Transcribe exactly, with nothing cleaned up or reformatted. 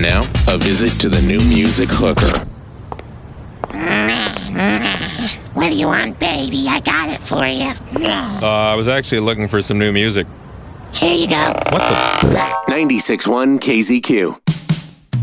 now, a visit to the new music hooker. What do you want, baby? I got it for you. Uh, I was actually looking for some new music. Here you go. What the? ninety-six point one K Z Q.